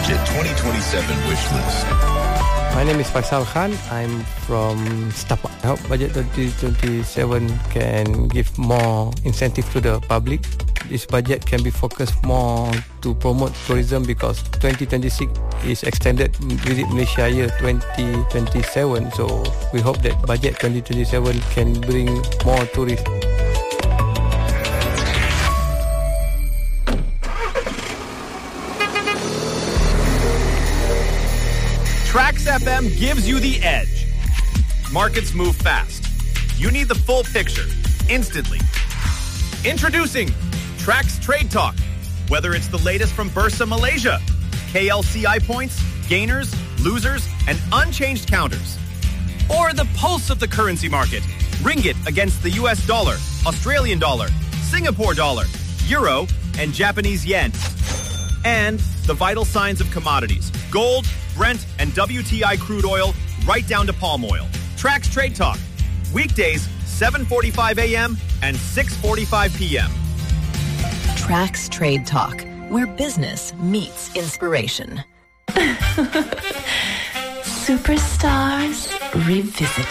Budget 2027 wish list. My name is Faisal Khan. I'm from Setapak. I hope Budget 2027 can give more incentive to the public. This budget can be focused more to promote tourism because 2026 is extended Visit Malaysia year 2027. So we hope that Budget 2027 can bring more tourists. Trax FM gives you the edge. Markets move fast. You need the full picture, instantly. Introducing Trax Trade Talk. Whether it's the latest from Bursa Malaysia, KLCI points, gainers, losers, and unchanged counters. Or the pulse of the currency market. Ringgit against the US dollar, Australian dollar, Singapore dollar, euro, and Japanese yen. And the vital signs of commodities. Gold, Brent, and WTI crude oil, right down to palm oil. Trax Trade Talk. Weekdays, 7:45 a.m. and 6:45 p.m. Trax Trade Talk, where business meets inspiration. Superstars Revisited.